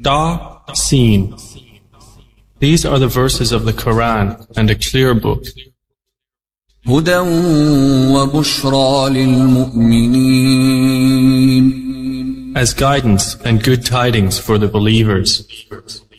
Ta, Sin. These are the verses of the Quran and a clear book. هدى وبشرى للمؤمنين. As guidance and good tidings for the believers.